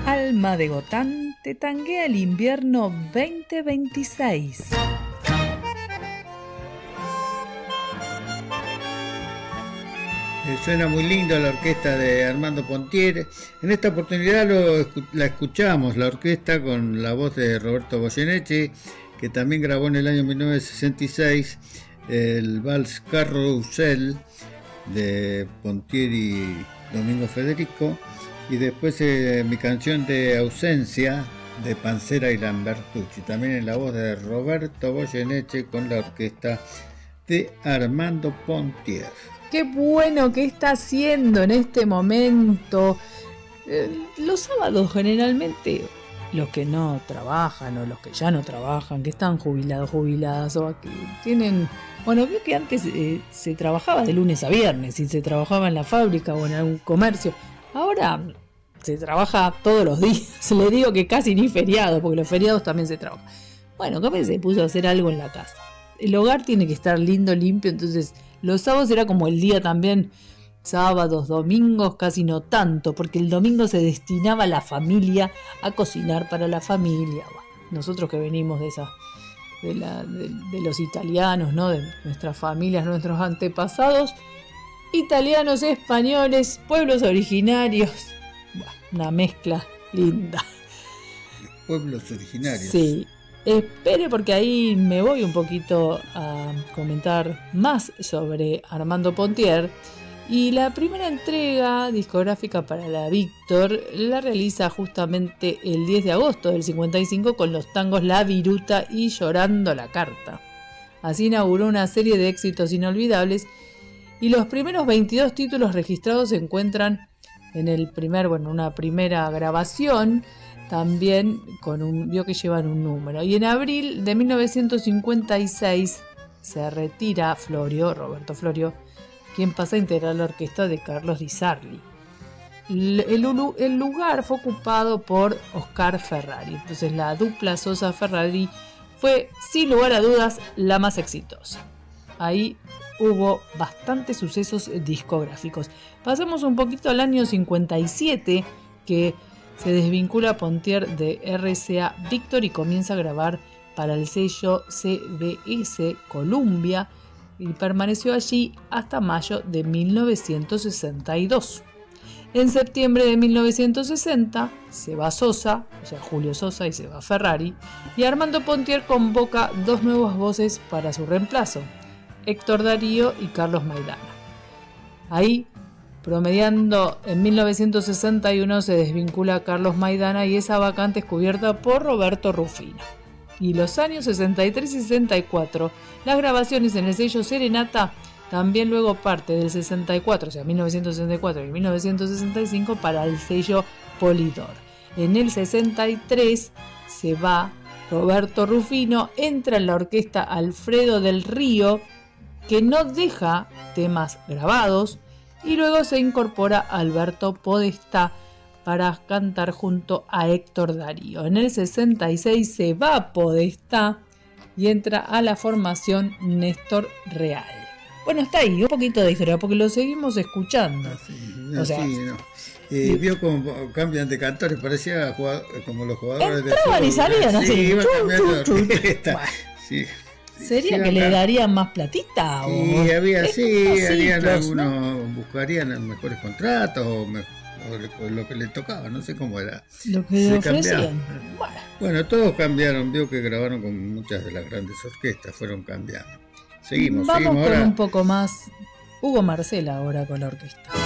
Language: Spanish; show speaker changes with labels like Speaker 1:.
Speaker 1: Alma de Gotán te tanguea el invierno 2026.
Speaker 2: Suena muy lindo la orquesta de Armando Pontier. En esta oportunidad la escuchamos, la orquesta, con la voz de Roberto Goyeneche, que también grabó en el año 1966 el vals Carrousel de Pontier y Domingo Federico, y después Mi canción de ausencia de Pansera y Lambertucci, también en la voz de Roberto Goyeneche con la orquesta de Armando Pontier.
Speaker 1: Qué bueno que está haciendo en este momento. Los sábados generalmente los que no trabajan o los que ya no trabajan, que están jubilados, jubiladas o que tienen... Bueno, veo que antes se trabajaba de lunes a viernes y se trabajaba en la fábrica o en algún comercio. Ahora se trabaja todos los días. Le digo que casi ni feriados, porque los feriados también se trabajan. Bueno, capaz se puso a hacer algo en la casa. El hogar tiene que estar lindo, limpio, entonces los sábados era como el día también, sábados, domingos, casi no tanto, porque el domingo se destinaba a la familia, a cocinar para la familia. Bueno, nosotros que venimos de los italianos, ¿no? De nuestras familias, nuestros antepasados, italianos, españoles, pueblos originarios, bueno, una mezcla linda.
Speaker 2: Pueblos originarios.
Speaker 1: Sí. Espere, porque ahí me voy un poquito a comentar más sobre Armando Pontier. Y la primera entrega discográfica para la Víctor la realiza justamente el 10 de agosto del 55 con los tangos La Viruta y Llorando la Carta. Así inauguró una serie de éxitos inolvidables y los primeros 22 títulos registrados se encuentran en una primera grabación, también vio que llevan un número. Y en abril de 1956 se retira Roberto Florio, quien pasa a integrar la orquesta de Carlos Di Sarli. El lugar fue ocupado por Oscar Ferrari. Entonces la dupla Sosa-Ferrari fue, sin lugar a dudas, la más exitosa. Ahí hubo bastantes sucesos discográficos. Pasamos un poquito al año 57, que se desvincula Pontier de RCA Víctor y comienza a grabar para el sello CBS Columbia y permaneció allí hasta mayo de 1962. En septiembre de 1960 se va Sosa, o sea Julio Sosa, y se va Ferrari, y Armando Pontier convoca dos nuevas voces para su reemplazo, Héctor Darío y Carlos Maidana. Ahí, promediando en 1961, se desvincula a Carlos Maidana y esa vacante es cubierta por Roberto Rufino. Y los años 63 y 64, las grabaciones en el sello Serenata, también luego parte del 64, o sea 1964 y 1965, para el sello Polydor. En el 63 se va Roberto Rufino, entra en la orquesta Alfredo del Río, que no deja temas grabados, y luego se incorpora Alberto Podestá para cantar junto a Héctor Darío. En el 66 se va Podestá y entra a la formación Néstor Real. Bueno, está ahí, un poquito de historia, porque lo seguimos escuchando.
Speaker 2: Vio como cambian de cantores, parecía como los jugadores de fútbol.
Speaker 1: Entraban y salían así.
Speaker 2: Iban cambiando de orquesta. Sí.
Speaker 1: ¿Sería que le darían más platita?
Speaker 2: Y harían algunos, buscarían mejores contratos o lo que le tocaba, no sé cómo era.
Speaker 1: Lo que le ofrecían.
Speaker 2: Bueno, todos cambiaron, vio que grabaron con muchas de las grandes orquestas, fueron cambiando. Vamos
Speaker 1: con
Speaker 2: ahora.
Speaker 1: Un poco más. Hugo Marcela ahora con la orquesta.